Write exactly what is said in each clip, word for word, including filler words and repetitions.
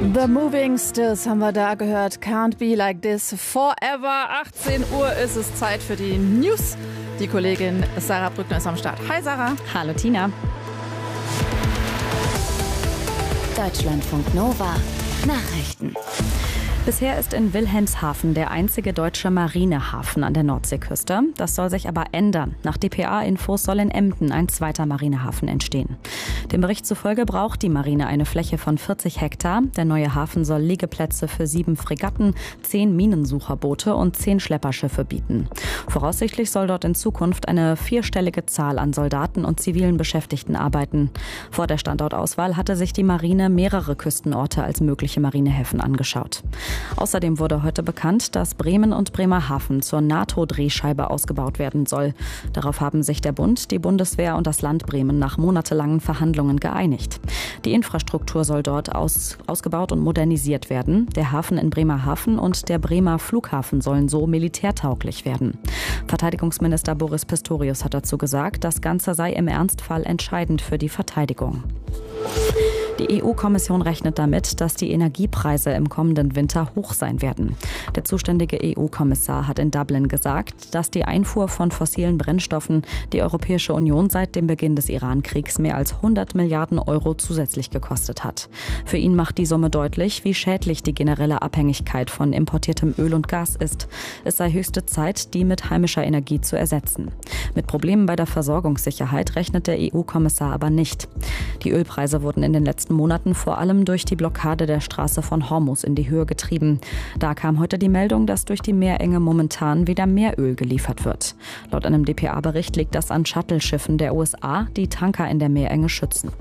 The Moving Stills haben wir da gehört. Can't be like this forever. achtzehn Uhr ist es Zeit für die News. Die Kollegin Sarah Brückner ist am Start. Hi Sarah. Hallo Tina. Deutschlandfunk Nova Nachrichten. Bisher ist in Wilhelmshaven der einzige deutsche Marinehafen an der Nordseeküste. Das soll sich aber ändern. Nach D P A-Infos soll in Emden ein zweiter Marinehafen entstehen. Dem Bericht zufolge braucht die Marine eine Fläche von vierzig Hektar. Der neue Hafen soll Liegeplätze für sieben Fregatten, zehn Minensucherboote und zehn Schlepperschiffe bieten. Voraussichtlich soll dort in Zukunft eine vierstellige Zahl an Soldaten und zivilen Beschäftigten arbeiten. Vor der Standortauswahl hatte sich die Marine mehrere Küstenorte als mögliche Marinehäfen angeschaut. Außerdem wurde heute bekannt, dass Bremen und Bremerhaven zur NATO-Drehscheibe ausgebaut werden soll. Darauf haben sich der Bund, die Bundeswehr und das Land Bremen nach monatelangen Verhandlungen geeinigt. Die Infrastruktur soll dort aus, ausgebaut und modernisiert werden. Der Hafen in Bremerhaven und der Bremer Flughafen sollen so militärtauglich werden. Verteidigungsminister Boris Pistorius hat dazu gesagt, das Ganze sei im Ernstfall entscheidend für die Verteidigung. Die E U-Kommission rechnet damit, dass die Energiepreise im kommenden Winter hoch sein werden. Der zuständige E U-Kommissar hat in Dublin gesagt, dass die Einfuhr von fossilen Brennstoffen die Europäische Union seit dem Beginn des Iran-Kriegs mehr als hundert Milliarden Euro zusätzlich gekostet hat. Für ihn macht die Summe deutlich, wie schädlich die generelle Abhängigkeit von importiertem Öl und Gas ist. Es sei höchste Zeit, die mit heimischer Energie zu ersetzen. Mit Problemen bei der Versorgungssicherheit rechnet der E U-Kommissar aber nicht. Die Ölpreise wurden in den letzten Monaten vor allem durch die Blockade der Straße von Hormuz in die Höhe getrieben. Da kam heute die Meldung, dass durch die Meerenge momentan wieder mehr Öl geliefert wird. Laut einem D P A-Bericht liegt das an Shuttle-Schiffen der U S A, die Tanker in der Meerenge schützen.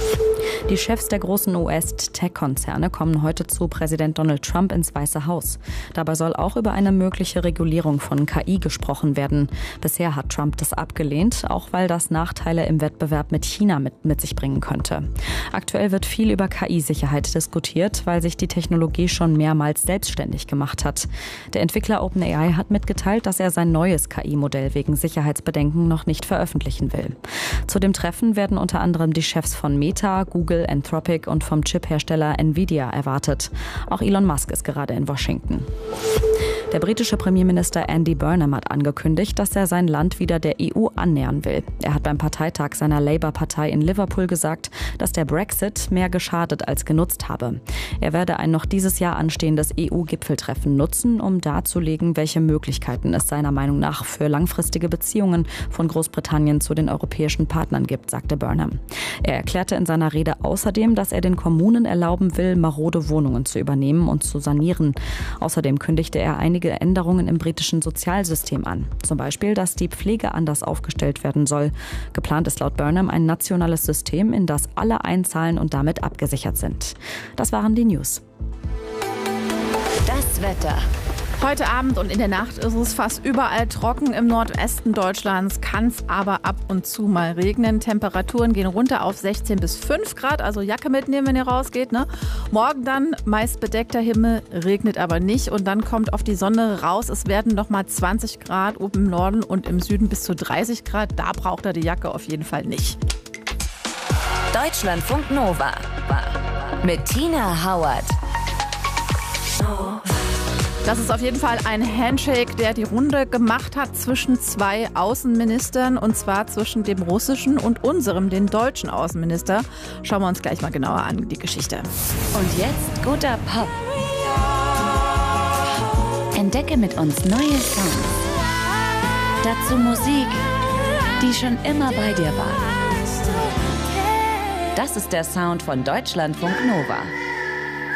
Die Chefs der großen U S-Tech-Konzerne kommen heute zu Präsident Donald Trump ins Weiße Haus. Dabei soll auch über eine mögliche Regulierung von K I gesprochen werden. Bisher hat Trump das abgelehnt, auch weil das Nachteile im Wettbewerb mit China mit, mit sich bringen könnte. Aktuell wird viel über K I-Sicherheit diskutiert, weil sich die Technologie schon mehrmals selbstständig gemacht hat. Der Entwickler OpenAI hat mitgeteilt, dass er sein neues K I-Modell wegen Sicherheitsbedenken noch nicht veröffentlichen will. Zu dem Treffen werden unter anderem die Chefs von Meta, Google, Anthropic und vom Chiphersteller Nvidia erwartet. Auch Elon Musk ist gerade in Washington. Der britische Premierminister Andy Burnham hat angekündigt, dass er sein Land wieder der E U annähern will. Er hat beim Parteitag seiner Labour-Partei in Liverpool gesagt, dass der Brexit mehr geschadet als genutzt habe. Er werde ein noch dieses Jahr anstehendes E U-Gipfeltreffen nutzen, um darzulegen, welche Möglichkeiten es seiner Meinung nach für langfristige Beziehungen von Großbritannien zu den europäischen Partnern gibt, sagte Burnham. Er erklärte in seiner Rede außerdem, dass er den Kommunen erlauben will, marode Wohnungen zu übernehmen und zu sanieren. Außerdem kündigte er einige Änderungen im britischen Sozialsystem an. Zum Beispiel, dass die Pflege anders aufgestellt werden soll. Geplant ist laut Burnham ein nationales System, in das alle einzahlen und damit abgesichert sind. Das waren die News. Das Wetter. Heute Abend und in der Nacht ist es fast überall trocken. Im Nordwesten Deutschlands kann es aber ab und zu mal regnen. Temperaturen gehen runter auf sechzehn bis fünf Grad, also Jacke mitnehmen, wenn ihr rausgeht. Ne? Morgen dann meist bedeckter Himmel, regnet aber nicht. Und dann kommt auf die Sonne raus. Es werden noch mal zwanzig Grad oben im Norden und im Süden bis zu dreißig Grad. Da braucht er die Jacke auf jeden Fall nicht. Deutschlandfunk Nova mit Tina Howard. Das ist auf jeden Fall ein Handshake, der die Runde gemacht hat zwischen zwei Außenministern, und zwar zwischen dem russischen und unserem, den deutschen Außenminister. Schauen wir uns gleich mal genauer an, die Geschichte. Und jetzt guter Pop. Entdecke mit uns neue Songs. Dazu Musik, die schon immer bei dir war. Das ist der Sound von Deutschlandfunk Nova.